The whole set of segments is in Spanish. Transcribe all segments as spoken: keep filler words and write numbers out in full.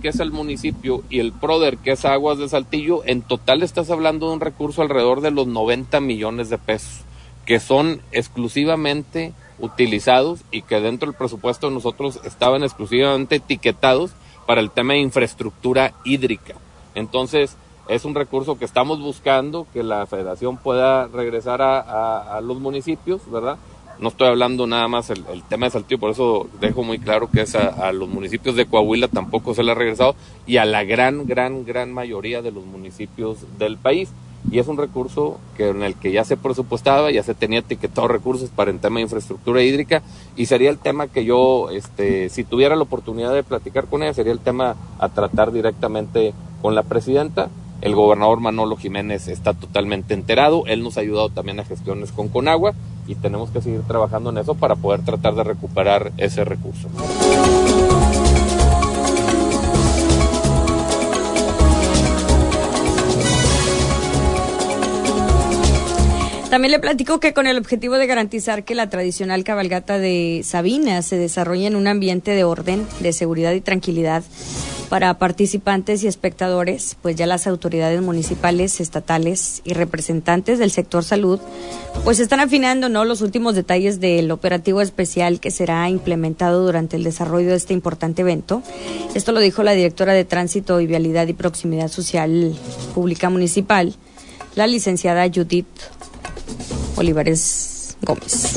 que es el municipio, y el PRODER, que es Aguas de Saltillo, en total estás hablando de un recurso alrededor de los noventa millones de pesos, que son exclusivamente utilizados y que dentro del presupuesto de nosotros estaban exclusivamente etiquetados para el tema de infraestructura hídrica. Entonces, es un recurso que estamos buscando que la federación pueda regresar a, a, a los municipios, ¿verdad? No estoy hablando nada más el, el tema de Saltillo, por eso dejo muy claro que es a, a los municipios de Coahuila tampoco se le ha regresado, y a la gran, gran, gran mayoría de los municipios del país. Y es un recurso que en el que ya se presupuestaba, ya se tenía etiquetado recursos para el tema de infraestructura hídrica, y sería el tema que yo, este, si tuviera la oportunidad de platicar con ella, sería el tema a tratar directamente con la presidenta. El gobernador Manolo Jiménez está totalmente enterado, él nos ha ayudado también a gestiones con Conagua, y tenemos que seguir trabajando en eso para poder tratar de recuperar ese recurso. También le platico que con el objetivo de garantizar que la tradicional cabalgata de Sabinas se desarrolle en un ambiente de orden, de seguridad y tranquilidad para participantes y espectadores, pues ya las autoridades municipales, estatales y representantes del sector salud, pues están afinando, ¿no?, los últimos detalles del operativo especial que será implementado durante el desarrollo de este importante evento. Esto lo dijo la directora de Tránsito y Vialidad y Proximidad Social Pública Municipal, la licenciada Judith Olivares Gómez.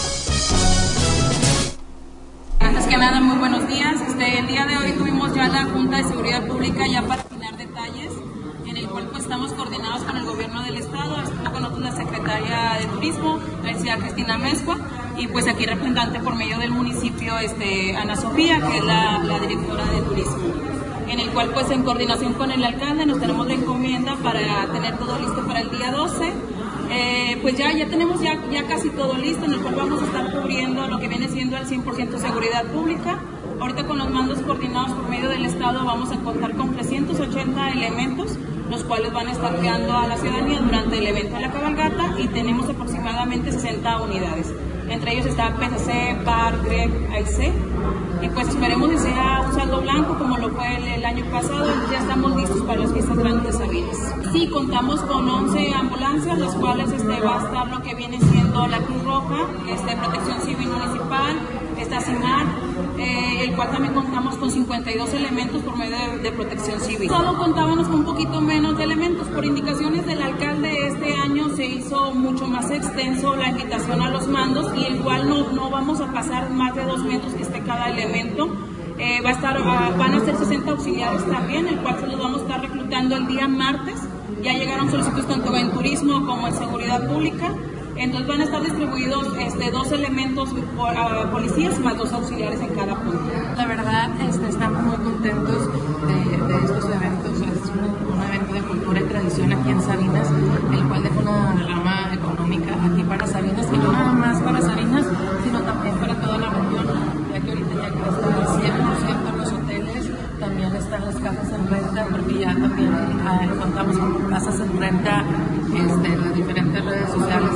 Antes que nada, muy buenos días. Este, el día de hoy tuvimos ya la Junta de Seguridad Pública ya para afinar detalles, en el cual pues estamos coordinados con el gobierno del estado, estuvo con nosotros la secretaria de Turismo, la licenciada Cristina Mezcua, y pues aquí representante por medio del municipio, este, Ana Sofía, que es la, la directora de Turismo, en el cual pues en coordinación con el alcalde nos tenemos la encomienda para tener todo listo para el día doce. Eh, pues ya, ya tenemos ya, ya casi todo listo, en el cual vamos a estar cubriendo lo que viene siendo el cien por ciento seguridad pública. Ahorita con los mandos coordinados por medio del estado vamos a contar con trescientos ochenta elementos, los cuales van a estar guiando a la ciudadanía durante el evento de la cabalgata, y tenemos aproximadamente sesenta unidades. Entre ellos está P C C, P A R, G R E C, A I C, y pues esperemos que sea un saldo blanco como lo fue el, el año pasado, y ya estamos listos para las fiestas grandes de Sabinas. Sí, contamos con once ambulancias, las cuales este, va a estar lo que viene siendo la Cruz Roja, este, Protección Civil Municipal, está CIMAR, eh, el cual también contamos con cincuenta y dos elementos por medio de, de Protección Civil. Solo contábamos con un poquito menos de elementos. Por indicaciones del alcalde, este año se hizo mucho más extenso la invitación a los mandos, y el cual no, no vamos a pasar más de dos metros que esté cada elemento. Eh, va a estar, uh, van a ser sesenta auxiliares también, el cual se los vamos a estar reclutando el día martes. Ya llegaron solicitudes tanto en turismo como en seguridad pública. Entonces van a estar distribuidos este, dos elementos por, uh, policías más dos auxiliares en cada punto. La verdad, este, estamos muy contentos de, de estos eventos. Es un, un evento de cultura y tradición aquí en Sabinas, el cual deja una rama económica aquí para Sabinas, y no nada más para Sabinas, sino también para toda la región, ya que ahorita ya que está al cien por ciento en los hoteles, también están las casas en renta, porque ya también ah, contamos con casas en renta este, en las diferentes redes sociales.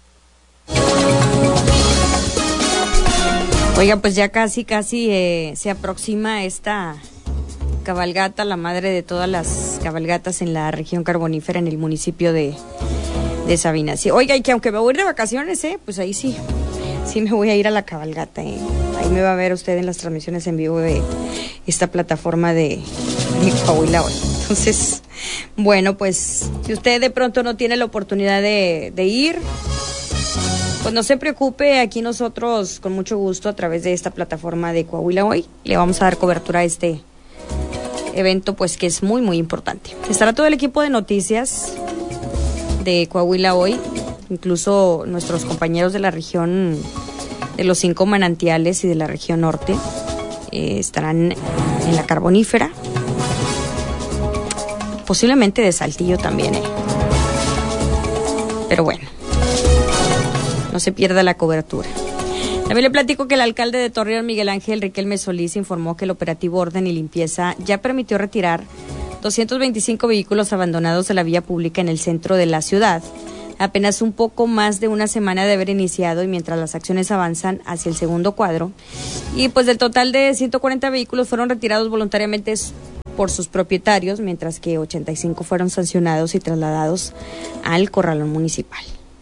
Oiga, pues ya casi, casi eh, se aproxima esta cabalgata, la madre de todas las cabalgatas en la región carbonífera, en el municipio de, de Sabinas. Sí, oiga, y que aunque me voy a ir de vacaciones, eh, pues ahí sí, sí me voy a ir a la cabalgata. Eh. Ahí me va a ver usted en las transmisiones en vivo de esta plataforma de, de Coahuila Hoy. Entonces, bueno, pues si usted de pronto no tiene la oportunidad de, de ir, pues no se preocupe, aquí nosotros con mucho gusto a través de esta plataforma de Coahuila Hoy le vamos a dar cobertura a este evento, pues que es muy muy importante. Estará todo el equipo de noticias de Coahuila Hoy, incluso nuestros compañeros de la región de los cinco manantiales y de la región norte, eh, estarán en la carbonífera, posiblemente de Saltillo también, eh. pero bueno, no se pierda la cobertura. También le platico que el alcalde de Torreón, Miguel Ángel Riquelme Solís, informó que el operativo Orden y Limpieza ya permitió retirar doscientos veinticinco vehículos abandonados de la vía pública en el centro de la ciudad, apenas un poco más de una semana de haber iniciado, y mientras las acciones avanzan hacia el segundo cuadro. Y pues del total de ciento cuarenta vehículos fueron retirados voluntariamente por sus propietarios, mientras que ochenta y cinco fueron sancionados y trasladados al corralón municipal.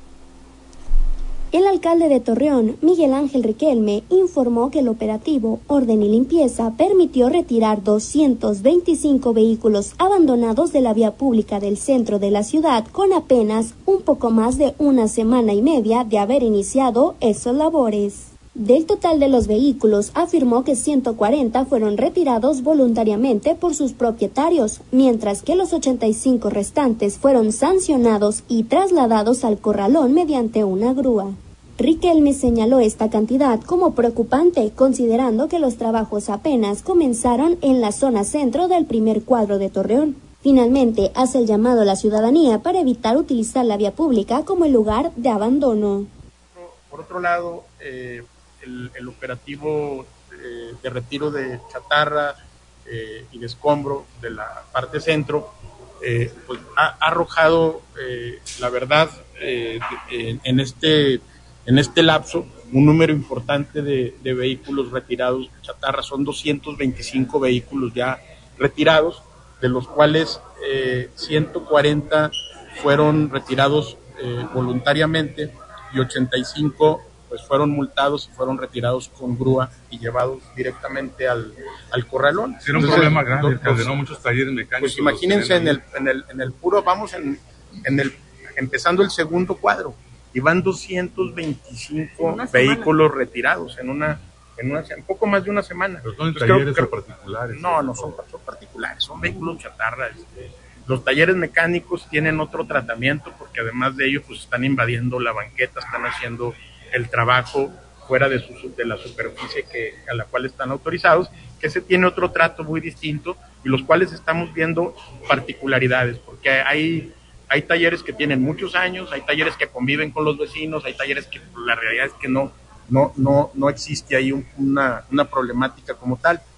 El alcalde de Torreón, Miguel Ángel Riquelme, informó que el operativo Orden y Limpieza permitió retirar doscientos veinticinco vehículos abandonados de la vía pública del centro de la ciudad con apenas un poco más de una semana y media de haber iniciado esos labores. Del total de los vehículos, afirmó que ciento cuarenta fueron retirados voluntariamente por sus propietarios, mientras que los ochenta y cinco restantes fueron sancionados y trasladados al corralón mediante una grúa. Riquelme señaló esta cantidad como preocupante, considerando que los trabajos apenas comenzaron en la zona centro del primer cuadro de Torreón. Finalmente, hace el llamado a la ciudadanía para evitar utilizar la vía pública como el lugar de abandono. Por otro lado, eh, el, el operativo eh, de retiro de chatarra eh, y de escombro de la parte centro, eh, pues ha, ha arrojado, eh, la verdad, eh, en, en este En este lapso, un número importante de, de vehículos retirados de chatarra. Son doscientos veinticinco vehículos ya retirados, de los cuales eh, ciento cuarenta fueron retirados eh, voluntariamente y ochenta y cinco pues fueron multados y fueron retirados con grúa y llevados directamente al, al corralón. Era un Entonces, problema grande, los, los, muchos talleres mecánicos. Pues imagínense en el, en el, en el puro, vamos en, en el, empezando el segundo cuadro. Y van doscientos veinticinco vehículos retirados en una, en una, en poco más de una semana. ¿Pero son pues talleres creo, o particulares? No, no son, son particulares, son vehículos chatarra. Este, los talleres mecánicos tienen otro tratamiento porque además de ello pues están invadiendo la banqueta, están haciendo el trabajo fuera de, su, de la superficie que, a la cual están autorizados, que ese tiene otro trato muy distinto y los cuales estamos viendo particularidades, porque hay... Hay talleres que tienen muchos años, hay talleres que conviven con los vecinos, hay talleres que la realidad es que no, no, no, no existe ahí un, una, una problemática como tal.